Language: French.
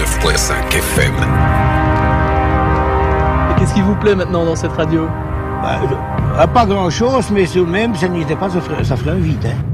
89.5 FM. Et qu'est-ce qui vous plaît maintenant dans cette radio? Pas grand-chose, mais tout de même, ça n'était pas, ça ferait un vide. Hein.